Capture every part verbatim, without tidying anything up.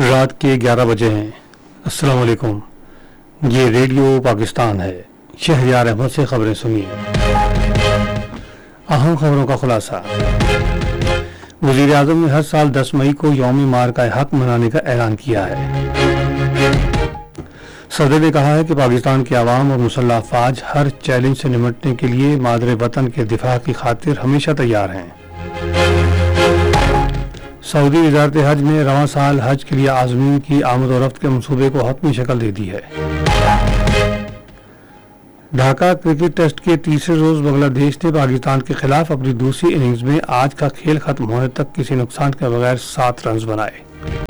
رات کے گیارہ بجے ہیں۔ السلام علیکم، یہ ریڈیو پاکستان ہے۔ شہریار احمد سے خبریں سنیے۔ اہم خبروں کا خلاصہ۔ وزیر اعظم نے ہر سال دس مئی کو یوم مارکہ حق منانے کا اعلان کیا ہے۔ صدر نے کہا ہے کہ پاکستان کے عوام اور مسلح افواج ہر چیلنج سے نمٹنے کے لیے مادر وطن کے دفاع کی خاطر ہمیشہ تیار ہیں۔ سعودی وزارت حج نے رواں سال حج کے لیے عازمین کی آمد و رفت کے منصوبے کو حتمی شکل دے دی ہے۔ ڈھاکہ کرکٹ ٹیسٹ کے تیسرے روز بنگلہ دیش نے پاکستان کے خلاف اپنی دوسری اننگز میں آج کا کھیل ختم ہونے تک کسی نقصان کے بغیر سات رنز بنائے۔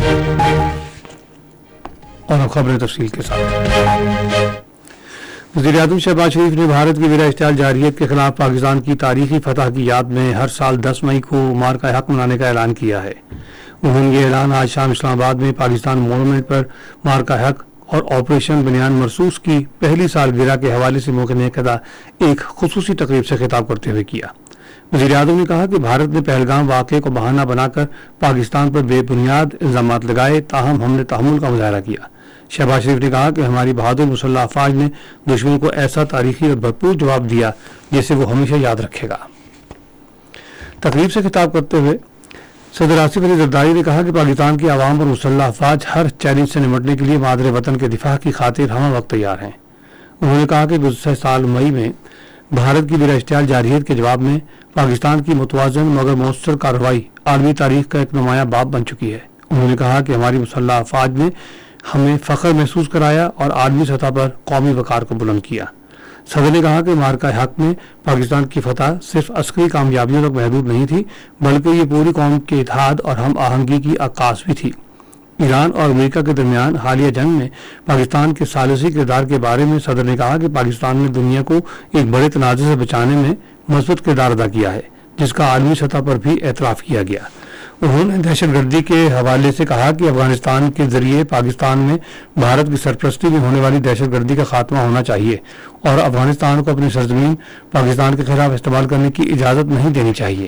اور اب خبریں تفصیل کے ساتھ۔ وزیر اعظم شہباز شریف نے بھارت کی بلا اشتعال جارحیت کے خلاف پاکستان کی تاریخی فتح کی یاد میں ہر سال دس مئی کو مارکہ حق منانے کا اعلان کیا ہے۔ انہوں نے یہ اعلان آج شام اسلام آباد میں پاکستان مونومنٹ پر مارکہ حق اور آپریشن بنیان مرصوص کی پہلی سالگرہ کے حوالے سے منعقدہ ایک خصوصی تقریب سے خطاب کرتے ہوئے کیا۔ وزیر اعظم نے کہا کہ بھارت نے پہلگام واقعے کو بہانہ بنا کر پاکستان پر بے بنیاد الزامات لگائے، تاہم ہم نے تحمل کا مظاہرہ کیا۔ شہباز شریف نے کہا کہ ہماری بہادر مسلح افواج نے دشمن کو ایسا تاریخی اور بھرپور جواب دیا جسے وہ ہمیشہ یاد رکھے گا۔ تقریب سے خطاب کرتے ہوئے صدر آصف علی زرداری نے کہا کہ پاکستان کی عوام اور مسلح افواج ہر چیلنج سے نمٹنے کے لیے مادر وطن کے دفاع کی خاطر ہمہ وقت تیار ہیں۔ انہوں نے کہا کہ گزشتہ سال مئی میں بھارت کی بلا اشتعال جارحیت کے جواب میں پاکستان کی متوازن مگر مؤثر کارروائی عالمی تاریخ کا ایک نمایاں باب بن چکی ہے۔ انہوں نے کہا کہ ہماری مسلح افواج نے ہمیں فخر محسوس کرایا اور عالمی سطح پر قومی وقار کو بلند کیا۔ صدر نے کہا کہ مارکہ حق میں پاکستان کی فتح صرف عسکری کامیابیوں تک محدود نہیں تھی، بلکہ یہ پوری قوم کے اتحاد اور ہم آہنگی کی عکاس بھی تھی۔ ایران اور امریکہ کے درمیان حالیہ جنگ میں پاکستان کے ثالثی کردار کے بارے میں صدر نے کہا کہ پاکستان نے دنیا کو ایک بڑے تنازع سے بچانے میں مثبت کردار ادا کیا ہے، جس کا عالمی سطح پر بھی اعتراف کیا گیا۔ انہوں نے دہشت گردی کے حوالے سے کہا کہ افغانستان کے ذریعے پاکستان میں بھارت کی سرپرستی میں ہونے والی دہشت گردی کا خاتمہ ہونا چاہیے اور افغانستان کو اپنی سرزمین پاکستان کے خلاف استعمال کرنے کی اجازت نہیں دینی چاہیے۔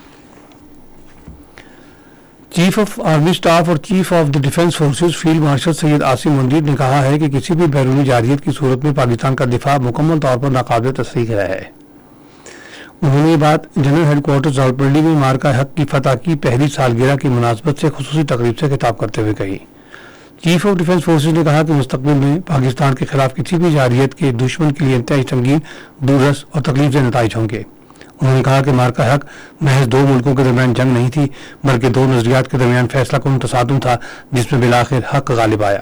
چیف آف آرمی اسٹاف اور chief of the defence forces field marshal Syed Asim Munir نے کہا ہے کہ کسی بھی بیرونی جارحیت کی صورت میں پاکستان کا دفاع مکمل طور پر ناقابل تصدیق ہے۔ انہوں نے یہ بات جنرل ہیڈ کوارٹر راولپنڈی میں مارکہ حق کی فتح کی پہلی سالگرہ کی مناسبت سے خصوصی تقریب سے خطاب کرتے ہوئے کہی۔ چیف آف ڈیفنس فورسز نے کہا کہ مستقبل میں پاکستان کے خلاف کسی بھی جارحیت کے دشمن کے لیے انتہائی سنگین، دوررس اور تکلیف دہ نتائج ہوں گے۔ انہوں نے کہا کہ مارکہ حق محض دو ملکوں کے درمیان جنگ نہیں تھی، بلکہ دو نظریات کے درمیان فیصلہ کن تصادم تھا جس میں بالآخر حق غالب آیا۔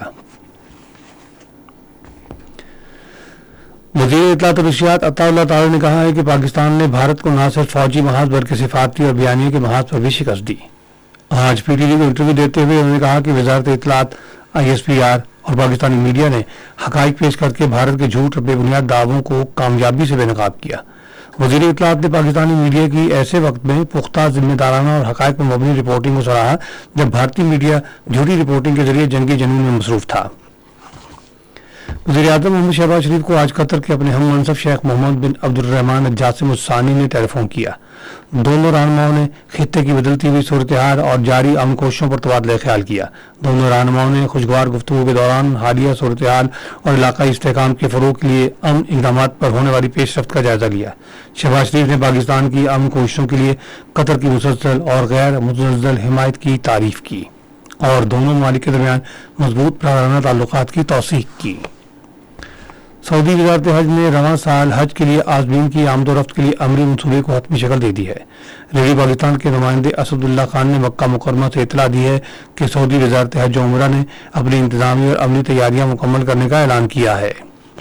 وزیر اطلاعات و نشریات عطا اللہ تعالی نے کہا ہے کہ پاکستان نے بھارت کو نہ صرف فوجی محاذ بلکہ سفارتی اور بیانیے کے محاذ پر بھی شکست دی۔ آج پی ٹی وی کو انٹرویو دیتے ہوئے انہوں نے کہا کہ وزارت اطلاعات، آئی ایس پی آر اور پاکستانی میڈیا نے حقائق پیش کر کے بھارت کے جھوٹ اور بے بنیاد دعووں کو کامیابی سے بے نقاب کیا۔ وزیر اطلاعات نے پاکستانی میڈیا کی ایسے وقت میں پختہ، ذمہ دارانہ اور حقائق پر مبنی رپورٹنگ کو سراہا جب بھارتی میڈیا جھوٹی رپورٹنگ کے ذریعے جنگی جنون میں مصروف تھا۔ وزیر اعظم محمد شہباز شریف کو آج قطر کے اپنے ہم منصب شیخ محمد بن عبد الرحمان الجاسم الثانی نے ٹیلی فون کیا۔ دونوں رہنماؤں نے خطے کی بدلتی ہوئی صورتحال اور جاری امن کوششوں پر تبادلہ خیال کیا۔ دونوں رہنماؤں نے خوشگوار گفتگو کے دوران حالیہ صورتحال اور علاقائی استحکام کے فروغ کے لیے امن اقدامات پر ہونے والی پیش رفت کا جائزہ لیا۔ شہباز شریف نے پاکستان کی امن کوششوں کے لیے قطر کی مسلسل اور غیر متزلزل حمایت کی تعریف کی اور دونوں ممالک کے درمیان مضبوط پرانہ تعلقات کی توثیق کی۔ سعودی وزارت حج نے رواں سال حج کے لیے عازمین کی آمد و رفت کے لیے عملی منصوبے کو حتمی شکل دے دی ہے۔ ریڈیو پاکستان کے نمائندے اسد اللہ خان نے مکہ مکرمہ سے اطلاع دی ہے کہ سعودی وزارت حج و عمرہ نے اپنی انتظامی اور عملی تیاریاں مکمل کرنے کا اعلان کیا ہے۔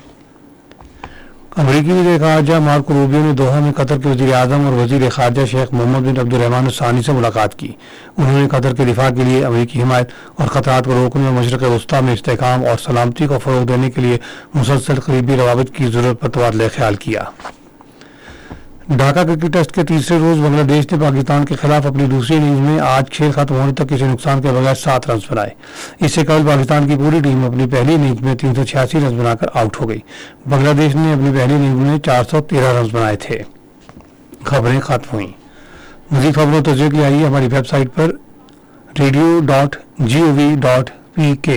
امریکی وزیر خارجہ مارکو روبیو نے دوحہ میں قطر کے وزیر اعظم اور وزیر خارجہ شیخ محمد بن عبد الرحمان الثانی سے ملاقات کی۔ انہوں نے قطر کے دفاع کے لیے امریکی حمایت اور خطرات کو روکنے اور مشرق وسطیٰ میں استحکام اور سلامتی کو فروغ دینے کے لیے مسلسل قریبی روابط کی ضرورت پر تبادلہ خیال کیا۔ ڈھاکہ کرکٹ ٹیسٹ کے تیسرے روز بنگلہ دیش نے پاکستان کے خلاف اپنی دوسری اننگز میں آج کھیل ختم ہونے تک کسی نقصان کے بغیر سات رنز بنائے۔ اس سے قبل پاکستان کی پوری ٹیم اپنی پہلی اننگز میں تین سو چھیاسی رنز بنا کر آؤٹ ہو گئی۔ بنگلہ دیش نے اپنی پہلی اننگز میں چار سو تیرہ رنز بنائے تھے۔ خبریں ختم ہوئیں۔ مزید خبروں تجزیے کے لیے آئیے ہماری ویب سائٹ پر ریڈیو ڈاٹ جی او وی ڈاٹ पी के।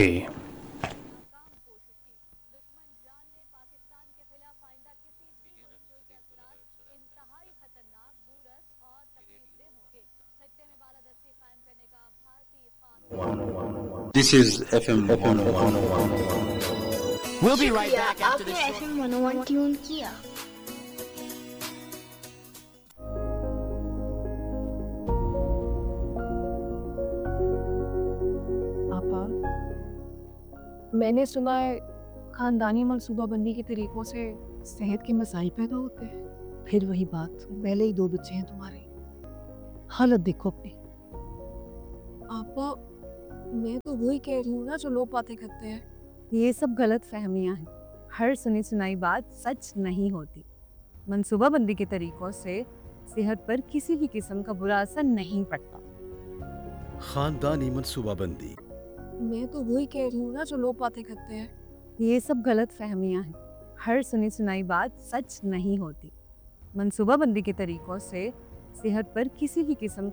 This is F M one oh one. We'll be right back after आपने this F M one O one tune किया। आपा, मैंने सुना है खानदानी मनसूबाबंदी के तरीकों से सेहत के मसाइल पैदा होते हैं। फिर वही बात, पहले ही दो बच्चे हैं तुम्हारे, हालत देखो अपनी। आपा, मैं तो वही कह रही हूँ ना जो लोग बातें करते हैं। ये सब गलत फहमियाँ हैं। हर सुनी सुनाई बात सच नहीं होती। मनसूबाबंदी के तरीकों से सेहत पर किसी भी किस्म का बुरा असर नहीं पड़ता। खानदानी मनसूबाबंदी। मैं तो वही कह रही हूँ ना जो लोग बातें करते हैं। ये सब गलत फहमियाँ हैं। हर सुनी सुनाई बात सच नहीं होती। मनसूबाबंदी के तरीकों से सेहत पर किसी भी किस्म